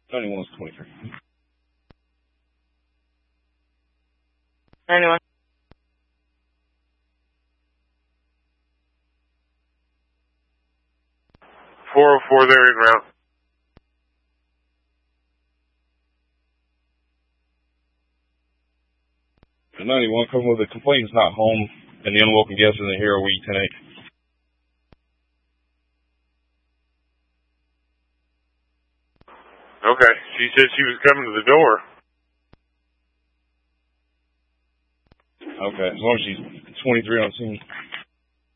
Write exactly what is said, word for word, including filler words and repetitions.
ninety-one is twenty-three. ninety-one. four oh four there, en route. ninety-one, coming with a complaint is not home, and the unwelcome guest isn't here. Are we ten eight? Okay, she said she was coming to the door. Okay, as long as she's twenty-three on scene.